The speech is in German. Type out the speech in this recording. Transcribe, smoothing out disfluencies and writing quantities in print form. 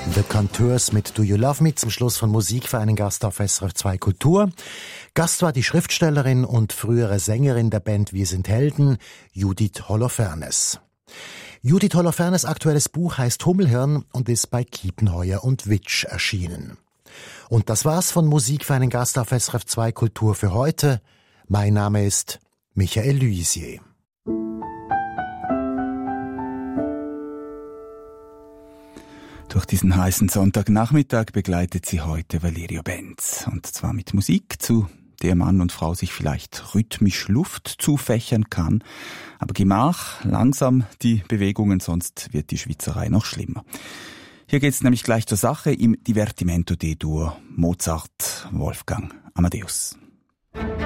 The Contours mit Do You Love Me zum Schluss von Musik für einen Gast auf SRF 2 Kultur. Gast war die Schriftstellerin und frühere Sängerin der Band Wir sind Helden, Judith Holofernes. Judith Holofernes' aktuelles Buch heißt Hummelhirn und ist bei Kiepenheuer und Witsch erschienen. Und das war's von Musik für einen Gast auf SRF 2 Kultur für heute. Mein Name ist Michael Lysier. Durch diesen heißen Sonntagnachmittag begleitet sie heute Valerio Benz. Und zwar mit Musik, zu der Mann und Frau sich vielleicht rhythmisch Luft zufächern kann. Aber Gemach, langsam die Bewegungen, sonst wird die Schwitzerei noch schlimmer. Hier geht's nämlich gleich zur Sache im Divertimento D-Dur Mozart Wolfgang Amadeus.